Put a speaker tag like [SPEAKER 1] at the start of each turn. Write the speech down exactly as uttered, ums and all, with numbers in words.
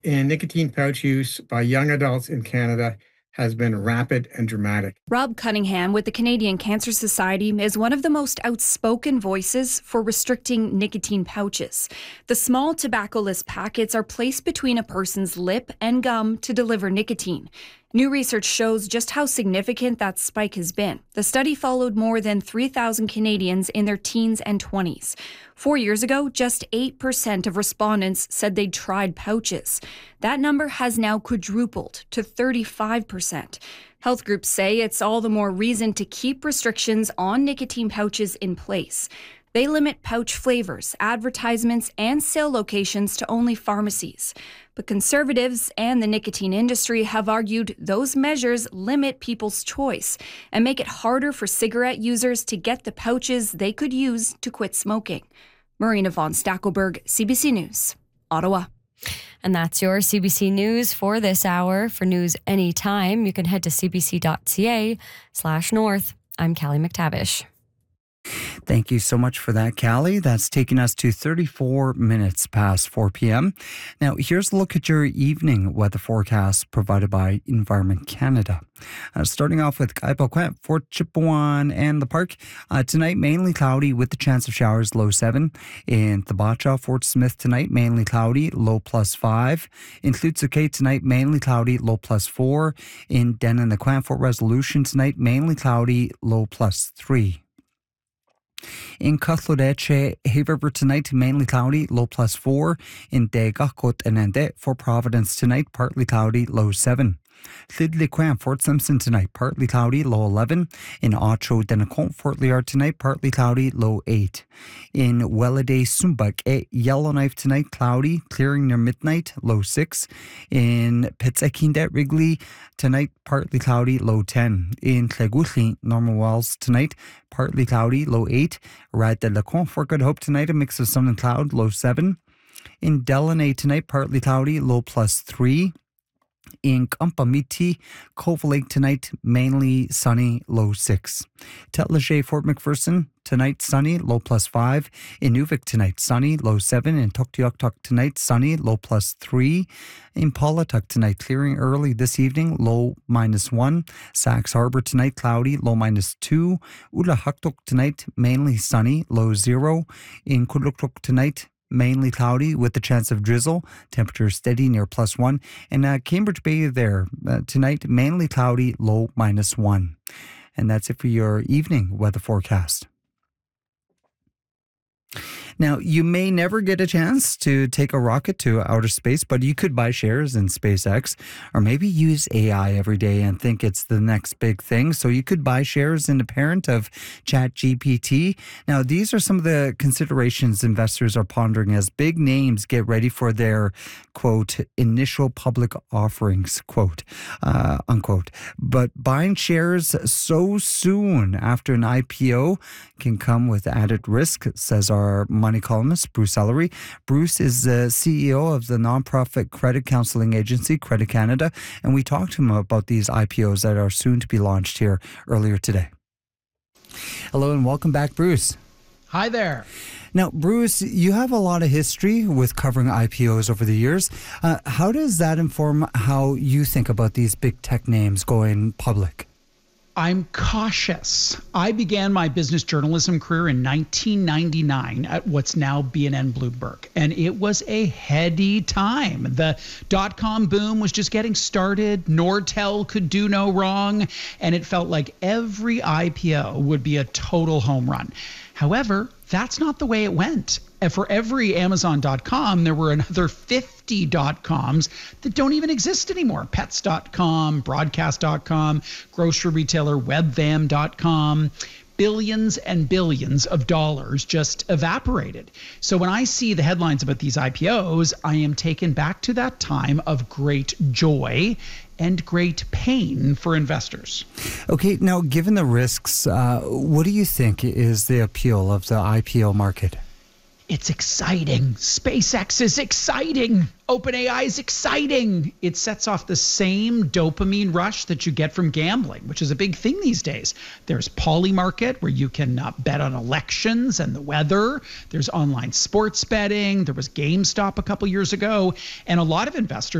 [SPEAKER 1] in nicotine pouch use by young adults in Canada has been rapid and dramatic.
[SPEAKER 2] Rob Cunningham with the Canadian Cancer Society is one of the most outspoken voices for restricting nicotine pouches. The small tobacco-less packets are placed between a person's lip and gum to deliver nicotine. New research shows just how significant that spike has been. The study followed more than three thousand Canadians in their teens and twenties. Four years ago, just eight percent of respondents said they'd tried pouches. That number has now quadrupled to thirty-five percent. Health groups say it's all the more reason to keep restrictions on nicotine pouches in place. They limit pouch flavors, advertisements, and sale locations to only pharmacies. But conservatives and the nicotine industry have argued those measures limit people's choice and make it harder for cigarette users to get the pouches they could use to quit smoking. Marina von Stackelberg, C B C News, Ottawa.
[SPEAKER 3] And that's your C B C News for this hour. For news anytime, you can head to cbc.ca slash north. I'm Callie McTavish.
[SPEAKER 4] Thank you so much for that, Callie. That's taking us to thirty-four minutes past four p.m. Now, here's a look at your evening weather forecast provided by Environment Canada. Uh, starting off with Kaipakwet, Fort Chipewyan and the Park. Uh, tonight, mainly cloudy with the chance of showers, low seven. In Thabacha, Fort Smith tonight, mainly cloudy, low plus five. In Tlutsuke tonight, mainly cloudy, low plus four. In Denanaquan, Fort Resolution tonight, mainly cloudy, low plus three. In Cutlodeche, Hay River tonight, mainly cloudy, low plus four. In Degakot and Ende, Fort Providence tonight, partly cloudy, low seven. Llydliquan, Fort Simpson tonight, partly cloudy, low eleven. In Ocho Denacont, Fort Liard tonight, partly cloudy, low eight. In Welladay Sumbak, eh, Yellowknife tonight, cloudy, clearing near midnight, low six. In Pitsakindet Wrigley tonight, partly cloudy, low ten. In Tleguchli, Normal Wells tonight, partly cloudy, low eight. Rad de Lacon, Fort Good Hope tonight, a mix of sun and cloud, low seven. In Delaney tonight, partly cloudy, low plus three. In Kampamiti, Cove Lake tonight, mainly sunny, low six. Tetleger, Fort McPherson, tonight sunny, low plus five. In Nuvik tonight, sunny, low seven. In Tuktoyaktuk tonight, sunny, low plus three. In Paulatuk tonight, clearing early this evening, low minus one. Sax Harbor tonight, cloudy, low minus two. Ulahaktuk tonight, mainly sunny, low zero. In Kudluktuk tonight, mainly cloudy with the chance of drizzle. Temperature steady near plus one. And uh, Cambridge Bay there uh, tonight, mainly cloudy, low minus one. And that's it for your evening weather forecast. Now, you may never get a chance to take a rocket to outer space, but you could buy shares in SpaceX, or maybe use A I every day and think it's the next big thing. So you could buy shares in the parent of ChatGPT. Now, these are some of the considerations investors are pondering as big names get ready for their, quote, initial public offerings, quote, uh, unquote. But buying shares so soon after an I P O can come with added risk, says our money columnist, Bruce Ellery. Bruce is the C E O of the nonprofit credit counseling agency, Credit Canada, and we talked to him about these I P Os that are soon to be launched here earlier today. Hello and welcome back, Bruce.
[SPEAKER 5] Hi there.
[SPEAKER 4] Now, Bruce, you have a lot of history with covering I P Os over the years. Uh, how does that inform how you think about these big tech names going public?
[SPEAKER 5] I'm cautious. I began my business journalism career in nineteen ninety-nine at what's now B N N Bloomberg, and it was a heady time. The dot-com boom was just getting started. Nortel could do no wrong, and it felt like every I P O would be a total home run. However, that's not the way it went. And for every Amazon dot com, there were another fifty dot-coms that don't even exist anymore. Pets dot com, Broadcast dot com, grocery retailer Webvam dot com. Billions and billions of dollars just evaporated. So when I see the headlines about these I P Os, I am taken back to that time of great joy and great pain for investors.
[SPEAKER 4] Okay, now given the risks, uh, what do you think is the appeal of the I P O market?
[SPEAKER 5] It's exciting. SpaceX is exciting. OpenAI is exciting. It sets off the same dopamine rush that you get from gambling, which is a big thing these days. There's Polymarket, where you can uh, bet on elections and the weather. There's online sports betting. There was GameStop a couple years ago. And a lot of investors